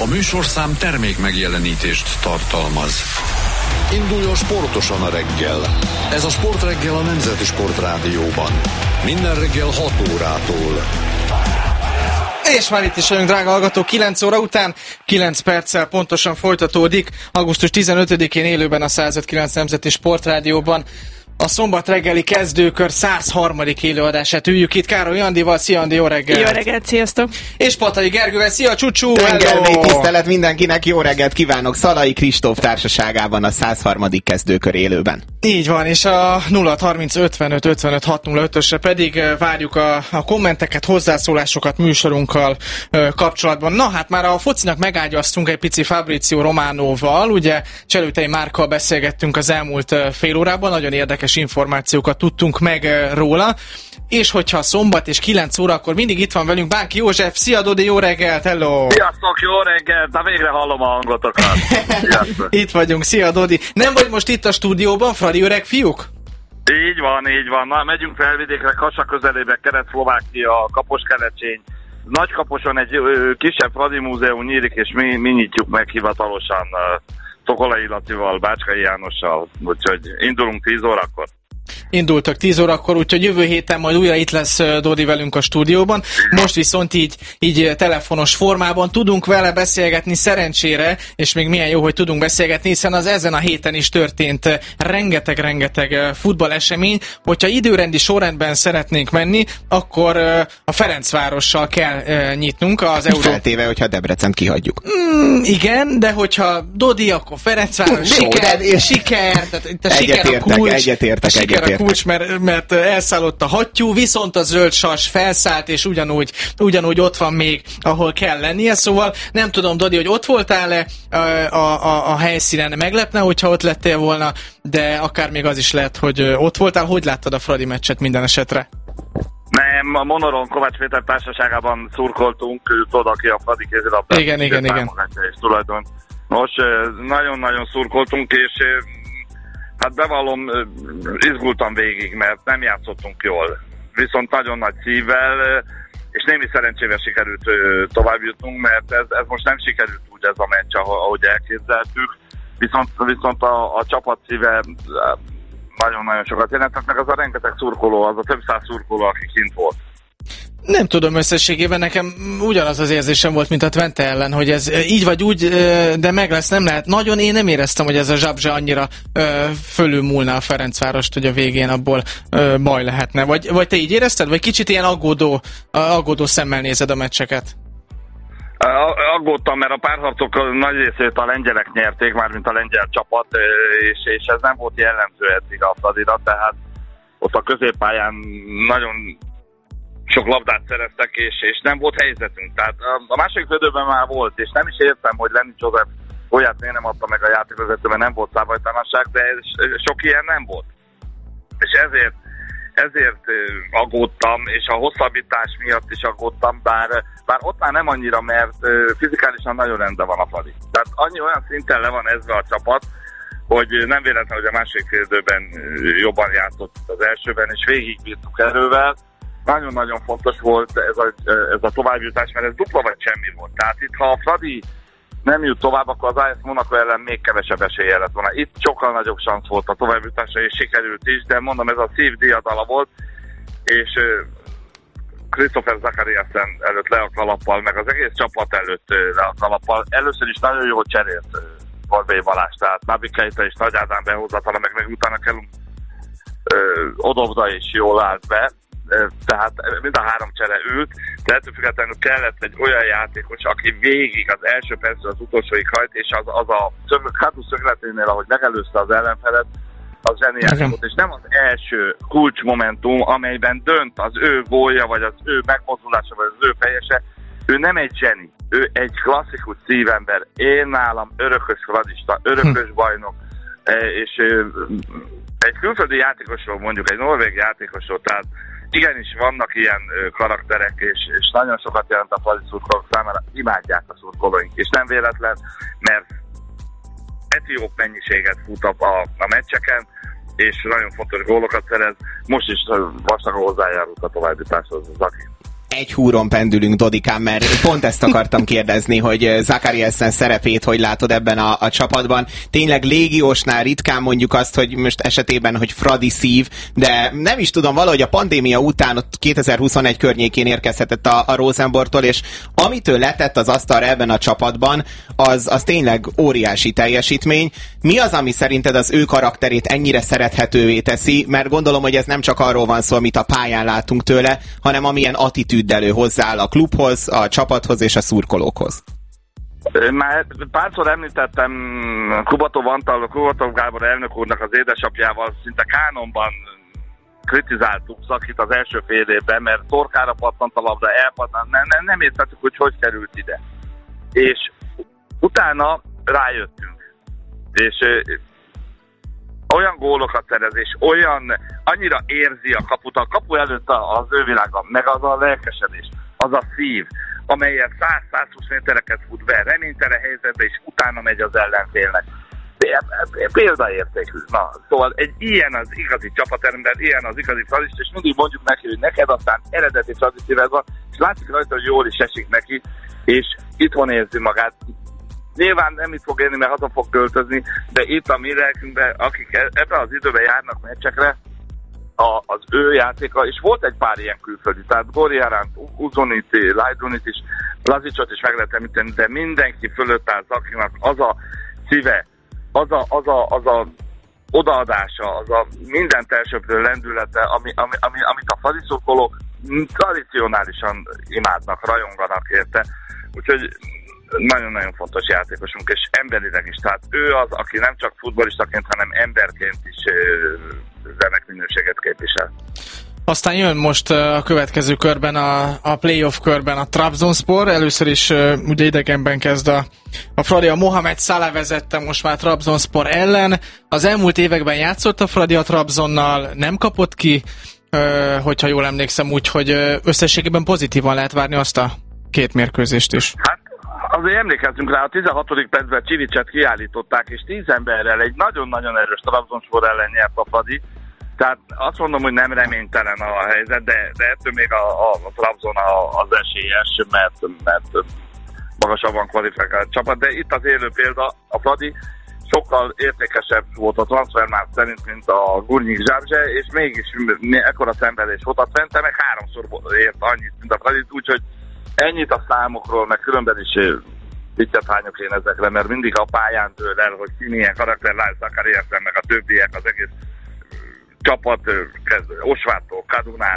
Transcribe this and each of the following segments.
A műsorszám termék megjelenítést tartalmaz. Induljon sportosan a reggel. Ez a Sportreggel a Nemzeti Sportrádióban. Minden reggel 6 órától. És már itt is vagyunk, drága hallgatók, 9 óra után, 9 perccel pontosan folytatódik. Augusztus 15-én élőben a 105.9 Nemzeti Sportrádióban a szombat reggeli kezdőkör 103. élőadását üljük itt Károly Andival. Szia Andi, jó reggelt! Jó reggelt, sziasztok! És Patai Gergővel, szia Csucsú! Rengelmény tisztelet mindenkinek, jó reggelt kívánok! Szalai Kristóf társaságában a 103. kezdőkör élőben. Így van, és a 0630 55 55 605-ösre pedig várjuk a kommenteket, hozzászólásokat műsorunkkal kapcsolatban. Na hát már a focinak megágyaztunk egy pici Fabrizio Romanoval, ugye Cselőtei Márkkal beszélgettünk az elmúlt fél órában, nagyon érdekes információkat tudtunk meg róla, és hogyha szombat és 9 óra, akkor mindig itt van velünk Bánki József. Szia Dodi, jó reggelt, hello! Sziasztok, jó reggelt, na végre hallom a hangotokat. Itt vagyunk, szia Dodi. Nem vagy most itt a stúdióban, Fradi öreg fiúk? Így van. Na, megyünk Felvidékre, Kassa közelébe, Kelet-Szlovákia, Kaposkelecsényi. Nagykaposon egy kisebb Fradi múzeum nyílik, és mi nyitjuk meg hivatalosan Szokolai Lacival, Bácskai Jánossal, úgyhogy indulunk 10 órakor. Indultak 10 órakor, úgyhogy jövő héten majd újra itt lesz Dodi velünk a stúdióban. Most viszont így telefonos formában tudunk vele beszélgetni szerencsére, és még milyen jó, hogy tudunk beszélgetni, hiszen az ezen a héten is történt rengeteg futballesemény. Hogyha időrendi sorrendben szeretnénk menni, akkor a Ferencvárossal kell nyitnunk. Feltéve, hogyha Debrecent kihagyjuk. Igen, de hogyha Dodi, akkor Ferencváros, siker, tehát a siker a kulcs. Siker a kulcs, mert elszállott a hattyú, viszont a zöld sas felszállt, és ugyanúgy ott van még, ahol kell lennie. Szóval nem tudom, Dodi, hogy ott voltál-e a helyszínen, meglepne, hogyha ott lettél volna, de akár még az is lehet, hogy ott voltál. Hogy láttad a Fradi meccset minden esetre? Nem, a Monoron Kovács Péter társaságában szurkoltunk, tudod, aki a Fradi kézilabdát. Igen. Tulajdon. Most nagyon-nagyon szurkoltunk, és hát bevallom, izgultam végig, mert nem játszottunk jól. Viszont nagyon nagy szívvel, és némi szerencsével sikerült tovább jutnunk, mert ez most nem sikerült úgy ez a meccs, ahogy elképzeltük. Viszont a csapat szíve nagyon-nagyon sokat jelentett, meg az a rengeteg szurkoló, az a több száz szurkoló, aki kint volt. Nem tudom, összességében nekem ugyanaz az érzésem volt, mint a Twente ellen, hogy ez így vagy úgy, de meg lesz, nem lehet. Nagyon én nem éreztem, hogy ez a Zsabzse annyira fölülmúlna a Ferencvárost, hogy a végén abból baj lehetne. Vagy te így érezted? Vagy kicsit ilyen aggódó szemmel nézed a meccseket? Aggódtam, mert a párharcok nagy részét a lengyelek nyerték, mármint a lengyel csapat, és ez nem volt jellemző eddig a Fradira, tehát ott a középpályán nagyon sok labdát szereztek, és nem volt helyzetünk. Tehát a második félidőben már volt, és nem is értem, hogy Lenny József olyat miért nem adta meg a játékvezetőben, nem volt szabálytalanság, de sok ilyen nem volt. És ezért aggódtam, és a hosszabbítás miatt is aggódtam, bár ott már nem annyira, mert fizikálisan nagyon rendben van a Fradi. Tehát olyan szinten le van ezve a csapat, hogy nem véletlen, hogy a második félidőben jobban játszott az elsőben, és végigbírtuk erővel. Nagyon-nagyon fontos volt ez a továbbjutás, mert ez dupla vagy semmi volt. Tehát itt, ha a Fradi nem jut tovább, akkor az AS Monaco ellen még kevesebb esélye lett volna. Itt sokkal nagyobb szansz volt a továbbjutásra, és sikerült is, de mondom, ez a szív diadala volt, és Christopher Zakariasen előtt le a kalappal, meg az egész csapat előtt le a kalappal. Először is nagyon jó cserélt Borbély Balázs, tehát Nabi Keita és Nagy Ádám behozatala, meg utána kellünk Odovda is jól állt be, tehát mind a három csere ült, de ettől függetlenül kellett egy olyan játékos, aki végig az első percről az utolsóig hajt, és az a hátul szögleténél, ahogy megelőzte az ellenfelet, az zseniális volt, és nem az első kulcsmomentum, amelyben dönt az ő gólja, vagy az ő megmozdulása, vagy az ő fejese. Ő nem egy zseni, ő egy klasszikus szívember. Én nálam örökös fradista, örökös bajnok, és egy külföldi játékosról, mondjuk egy norvég játékosról, tehát igenis vannak ilyen karakterek, és nagyon sokat jelent a fradi szurkolók számára, imádják a szurkolóink, és nem véletlen, mert etióp mennyiséget fut a meccseken, és nagyon fontos gólokat szerez, most is vastagon hozzájárult a továbbjutáshoz az Zaki. egy húron pendülünk, Dodikám, mert pont ezt akartam kérdezni, hogy Zachariasen szerepét hogy látod ebben a csapatban. Tényleg légiósnál ritkán mondjuk azt, hogy most esetében, hogy Fradi szív, de nem is tudom, valahogy a pandémia után ott 2021 környékén érkezhetett a Rosenborgtól, és amitől letett az asztalra ebben a csapatban, az tényleg óriási teljesítmény. Mi az, ami szerinted az ő karakterét ennyire szerethetővé teszi? Mert gondolom, hogy ez nem csak arról van szó, amit a pályán látunk tőle, hanem amilyen attitűddel ő hozzááll a klubhoz, a csapathoz és a szurkolókhoz. Már párszor említettem Kubatov Gábor elnök úrnak az édesapjával, szinte kánonban kritizáltuk Zakit az első fél évben, mert torkára pattant a labda, nem értettük, hogy került ide. És utána rájöttünk. És olyan gólokat szerez, és annyira érzi a kaput, a kapu előtt az ő világa, meg az a lelkesedés, az a szív, amelyet 100-120 métereket fut be, reménytelen helyzetbe, és utána megy az ellenfélnek. Példaértékű. Na, szóval ilyen az igazi csapatember, ilyen az igazi fradista, és mindig mondjuk neki, hogy neked aztán eredeti fradistived van, és látszik rajta, hogy jól is esik neki, és itthon érzi magát. Nyilván nem itt fog élni, mert haza fog költözni, de itt a mi lelkünkben, akik ebben az időben járnak meccsekre, az ő játéka, és volt egy pár ilyen külföldi, tehát Goriáránt, Uzonit, Lajdunit is, Lazicot is meg lehet említeni, de mindenki fölött áll Zakinak az a szíve, az a odaadása, az a mindent elsöprő lendülete, amit a fradiszokolók tradicionálisan imádnak, rajonganak érte. Úgyhogy nagyon-nagyon fontos játékosunk, és emberileg is. Tehát ő az, aki nem csak futballistaként, hanem emberként is remek minőséget képvisel. Aztán jön most a következő körben, a playoff körben a Trabzonspor. Először is ugye idegenben kezd a Fradi, a Mohamed Salah vezette most már Trabzonspor ellen. Az elmúlt években játszott a Fradi a Trabzonnal, nem kapott ki, hogyha jól emlékszem, úgyhogy összességében pozitívan lehet várni azt a két mérkőzést is. Hát azért emlékezzünk rá, a 16. percben Csivicset kiállították, és 10 emberrel egy nagyon-nagyon erős Trabzonspor ellen nyert a Fradi. Tehát azt mondom, hogy nem reménytelen a helyzet, de ettől még a Trabzon az esélyes, mert magasabban kvalifikált csapat. De itt az élő példa, a Fradi sokkal értékesebb volt a transfermárk szerint, mint a Gurnyik Zsábzse, és mégis ekkora szenvedés volt a Twente, meg 3-szor ért annyit, mint a Fradi, úgyhogy ennyit a számokról, meg különben is pittyet hányok én ezekre, mert mindig a pályán dől el, hogy ki milyen karakter, Lász Zachariasen, meg a többiek, az egész csapat, Osvártól, Kadunát,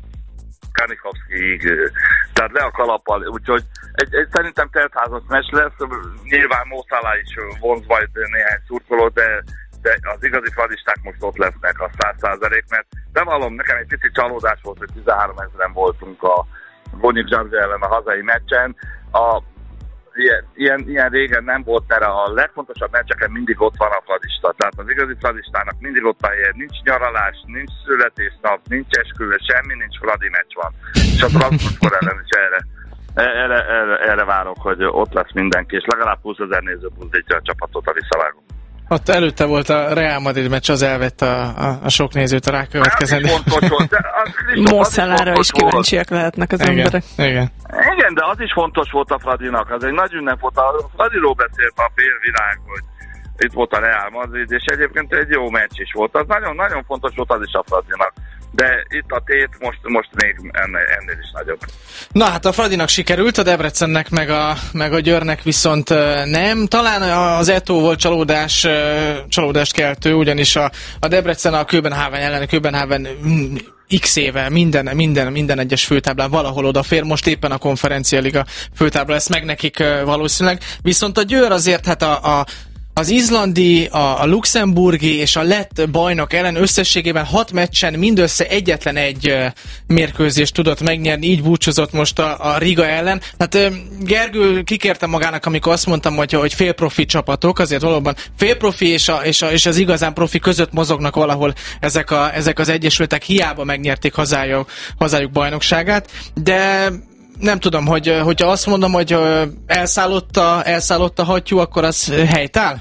Kanikovszkig, tehát le a kalappal, úgyhogy szerintem teltházas meccs lesz, nyilván Mo Salah is vonz majd néhány szurkolót, de az igazi fradisták most ott lesznek a 100%, mert bevallom, nekem egy picit csalódás volt, hogy 13 000-en voltunk a Gurnyik Zsábzse ellen a hazai meccsen. Ilyen régen nem volt, mert a legfontosabb meccseken mindig ott van a fradista. Tehát az igazi fradistának mindig ott a helye, nincs nyaralás, nincs születésnap, nincs esküvő, semmi, nincs, fradi meccs van. És a Trabzonspor ellen is erre várok, hogy ott lesz mindenki, és legalább 20 000 néző buzdítja a csapatot a visszavágó. Ott előtte volt a Real Madrid meccs, az elvette a sok nézőt a rákövetkezendő. Mo Salahra is kíváncsiak lehetnek az emberek. Igen, de az is fontos volt a Fradinak, az egy nagy ünnep volt. A Fradiról beszélt a félvilág, hogy itt volt a Real Madrid, és egyébként egy jó meccs is volt. Az nagyon-nagyon fontos volt az is a Fradinak. De itt a tét most még ennél is nagyobb. Na hát a Fradinak sikerült, a Debrecennek meg a Győrnek viszont nem. Talán az Eto volt csalódást keltő, ugyanis a Debrecen a Köbenháven ellen, Köbenháven x éve minden egyes főtáblán valahol odafér, most éppen a konferencialiga főtábla lesz meg nekik valószínűleg. Viszont a Győr azért hát az izlandi, a luxemburgi és a lett bajnok ellen összességében 6 meccsen mindössze egyetlen egy mérkőzést tudott megnyerni, így búcsúzott most a Riga ellen. Hát Gergő kikérte magának, amikor azt mondtam, hogy félprofi csapatok, azért valóban félprofi és az igazán profi között mozognak valahol ezek az egyesületek, hiába megnyerték hazájuk bajnokságát, de nem tudom, hogyha azt mondom, hogy elszállott a hattyú, akkor az helytáll?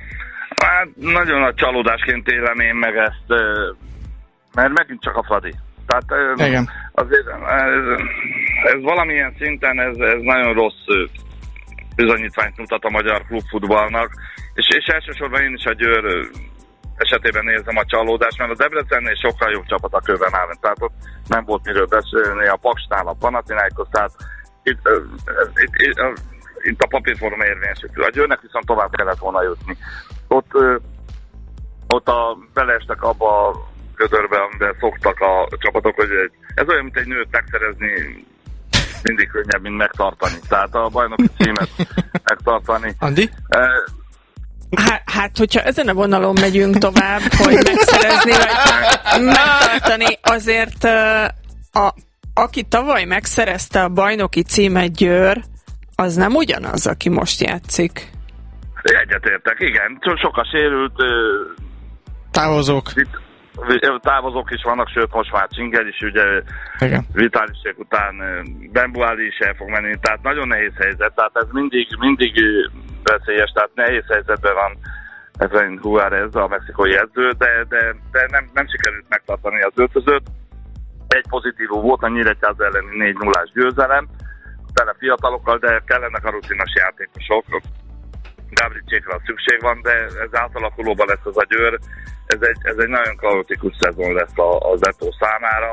Hát nagyon nagy csalódásként élem én meg ezt, mert megint csak a Fradi. Tehát azért ez valamilyen szinten ez nagyon rossz bizonyítványt mutat a magyar klubfutballnak, és elsősorban én is a Győr esetében érzem a csalódást, mert a Debrecennél sokkal jobb csapat a Kövenháven, tehát ott nem volt miről beszélni, a Paksnál, a Panathinaikos, tehát itt a papírforma érvényesítő. A Győrnek viszont tovább kellett volna jutni. Ott beleestek abba a gödörbe, amiben szoktak a csapatok, hogy ez olyan, mint egy nőt megszerezni, mindig könnyebb, mint megtartani. Tehát a bajnoki címet megtartani. Andi? Hát, hogyha ezen a vonalon megyünk tovább, hogy megszerezni, vagy megtartani, azért aki tavaly megszerezte a bajnoki címet, Győr, az nem ugyanaz, aki most játszik. Egyetértek, igen. Sok a sérült. Távozók is vannak, sőt most már Csinger is, ugye Vitálisék után Bembuáli is el fog menni, tehát nagyon nehéz helyzet, tehát ez mindig veszélyes, tehát nehéz helyzetben van Efrain Juárez, a mexikói edző, de nem sikerült megtartani az öltözőt. Egy pozitívum volt a Nyíregyháza elleni 4-0-ás győzelem, tele fiatalokkal, de kellenek a rutinos játékosok. Gabricsékra szükség van, de ez átalakulóban lesz az a Győr. Ez egy nagyon kaotikus szezon lesz az Zetó számára.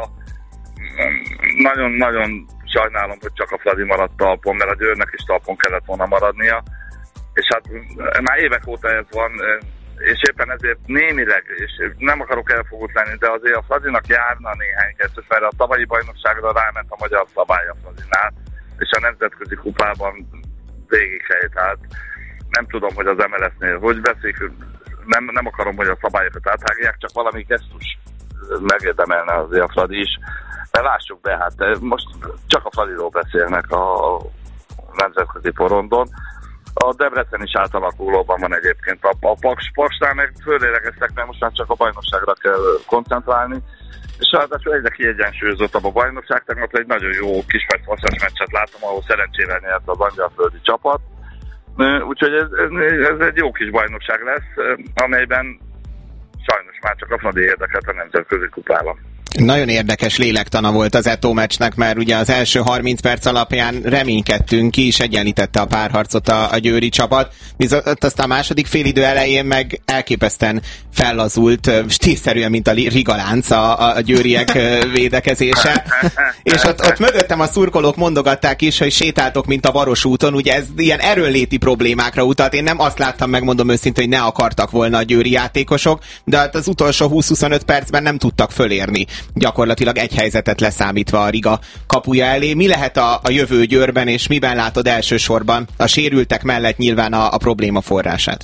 Nagyon sajnálom, hogy csak a Fradi maradt talpon, mert a Győrnek is talpon kellett volna maradnia. És hát már évek óta ez van, és éppen ezért némileg, és nem akarok elfogult lenni, de azért a Fradinak járna néhány kettős, mert a tavalyi bajnokságra ráment a magyar szabály a Fradinál, és a nemzetközi kupában végighely, tehát nem tudom, hogy az MLS-nél hogy veszik, nem akarom, hogy a szabályokat áthágják, csak valami gesztus megérdemelne azért a Fradi is. De lássuk be, hát most csak a Fradiról beszélnek a nemzetközi porondon. A Debrecen is átalakulóban van egyébként. A Paksnál meg fölélegeztek, mert most már csak a bajnokságra kell koncentrálni. És ráadásul egyre kiegyensúlyozottabb a bajnokság. Tegnap egy nagyon jó kisperc-vasszas meccset láttam, ahol szerencsével nyert az angyalföldi csapat. Úgyhogy ez egy jó kis bajnokság lesz, amelyben sajnos már csak a Fradi érdekelt a nemzetközi kupában. Nagyon érdekes lélektana volt az Zetó meccsnek, mert ugye az első 30 perc alapján reménykedtünk, ki is egyenlítette a párharcot a győri csapat, viszont aztán a második félidő elején meg elképesztően fellazult, stílszerűen, mint a rigalánc a győriek védekezése. És ott mögöttem a szurkolók mondogatták is, hogy sétáltok, mint a Varos úton, ugye ez ilyen erőnléti problémákra utalt. Én nem azt láttam, megmondom őszintén, hogy ne akartak volna a győri játékosok, de hát az utolsó 20-25 percben nem tudtak fölérni. Gyakorlatilag egy helyzetet leszámítva a Riga kapuja elé. Mi lehet a jövő Győrben, és miben látod elsősorban a sérültek mellett nyilván a probléma forrását?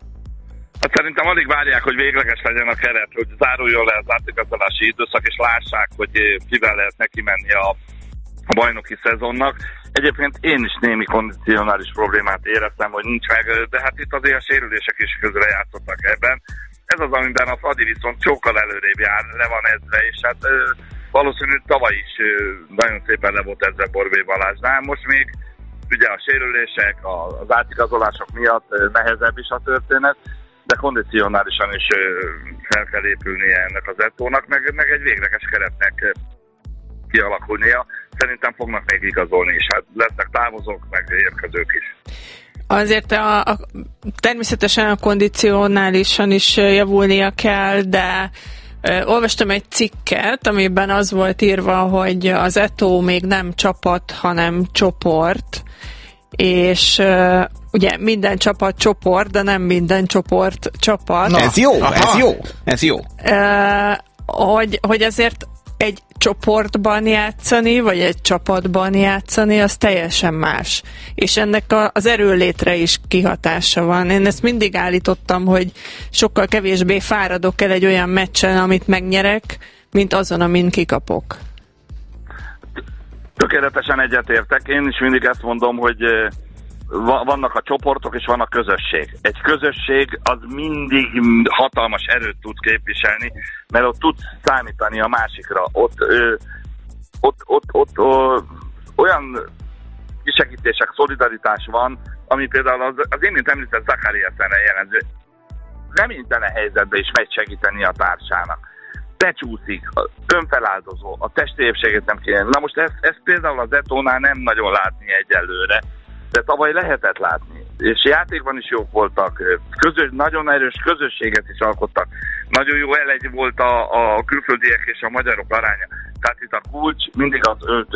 Hát szerintem alig várják, hogy végleges legyen a keret, hogy záruljon le az átigazolási időszak, és lássák, hogy kivel lehet neki menni a bajnoki szezonnak. Egyébként én is némi kondicionális problémát éreztem, hogy nincs meg, de hát itt azért a sérülések is közre játszottak ebben. Ez az, amiben a Fradi viszont sokkal előrébb jár, le van ezve, és hát valószínűleg tavaly is nagyon szépen le volt ezve Borbély Balázsnál. Most még ugye a sérülések, az átigazolások miatt nehezebb is a történet, de kondicionálisan is fel kell épülnie ennek az Zettónak, meg egy végleges keretnek kialakulnia. Szerintem fognak még igazolni is, hát lesznek távozók, meg érkezők is. Azért természetesen a kondicionálisan is javulnia kell, de olvastam egy cikket, amiben az volt írva, hogy az Zetó még nem csapat, hanem csoport, és ugye minden csapat csoport, de nem minden csoport csapat. Na, ez jó, ez jó. Hogy azért egy csoportban játszani, vagy egy csapatban játszani, az teljesen más. És ennek az erőlétre is kihatása van. Én ezt mindig állítottam, hogy sokkal kevésbé fáradok el egy olyan meccsen, amit megnyerek, mint azon, amin kikapok. Tökéletesen egyetértek. Én is mindig ezt mondom, hogy vannak a csoportok, és van a közösség. Egy közösség az mindig hatalmas erőt tud képviselni, mert ott tud számítani a másikra. Ott olyan kisegítések, szolidaritás van, ami például az én, mint említett Zakariasenre jelenző. Reménytelen helyzetben is megy segíteni a társának. becsúszik, önfeláldozó, a testi épségét nem kéne. Na most ezt például az Etónál nem nagyon látni egyelőre, de tavaly lehetett látni. És játékban is jók voltak, nagyon erős közösséget is alkottak. Nagyon jó elegy volt a külföldiek és a magyarok aránya. Tehát itt a kulcs mindig az